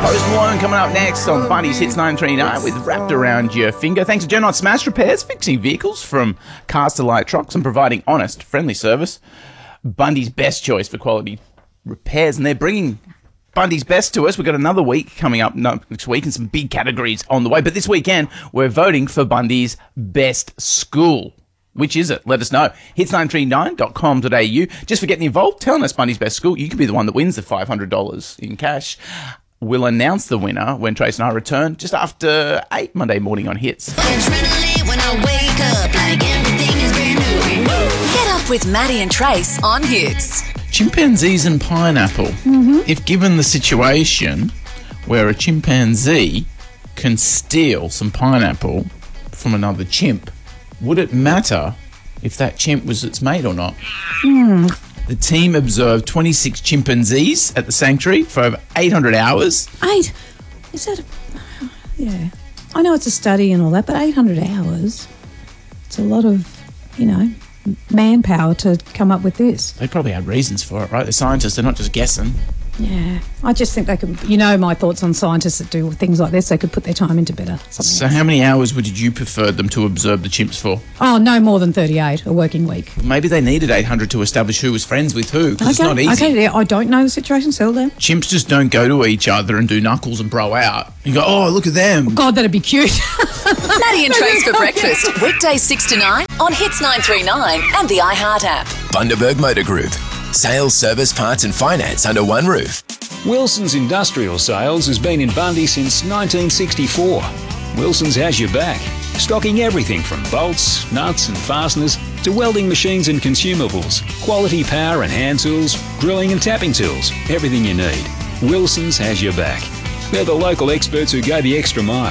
Post Malone coming up next on Bundy's Hits 939 with Wrapped Around Your Finger. Thanks to Genon Smash Repairs, fixing vehicles from cars to light trucks and providing honest, friendly service. Bundy's best choice for quality repairs, and they're bringing Bundy's Best to us. We've got another week coming up next week and some big categories on the way. But this weekend, we're voting for Bundy's Best School. Which is it? Let us know. hits939.com.au. Just for getting involved, telling us Bundy's Best School. You could be the one that wins the $500 in cash. We'll announce the winner when Trace and I return just after 8 Monday morning on Hits. Adrenaline when I wake up, like everything is brand new. Get up with Maddie and Trace on Hits. Chimpanzees and pineapple. If given the situation where a chimpanzee can steal some pineapple from another chimp, would it matter if that chimp was its mate or not? The team observed 26 chimpanzees at the sanctuary for over 800 hours. Is that yeah. I know it's a study and all that, but 800 hours, it's a lot of, manpower to come up with this. They probably had reasons for it, right? They're scientists, they're not just guessing. Yeah. I just think they could, my thoughts on scientists that do things like this, they could put their time into better. So how many hours would you prefer them to observe the chimps for? Oh, no more than 38 a working week. Maybe they needed 800 to establish who was friends with who, because it's not easy. Okay, yeah, I don't know the situation, settle down. Chimps just don't go to each other and do knuckles and bro out. You go, oh, look at them. God, that'd be cute. Maddie and Trace for breakfast. Weekdays 6 to 9 on Hits 939 and the iHeart app. Bundaberg Motor Group. Sales, service, parts and finance under one roof. Wilson's Industrial Sales has been in Bundy since 1964. Wilson's has your back, stocking everything from bolts, nuts and fasteners to welding machines and consumables, quality power and hand tools, drilling and tapping tools, everything you need. Wilson's has your back. They're the local experts who go the extra mile.